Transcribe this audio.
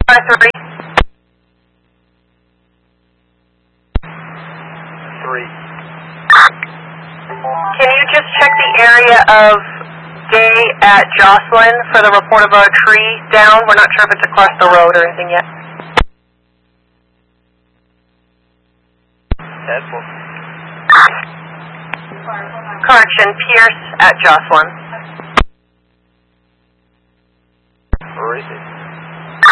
3. 3. Can you just check the area of Gay at Jocelyn for the report of a tree down? We're not sure if it's across the road or anything yet. That's one. Correction, Pierce at Jocelyn.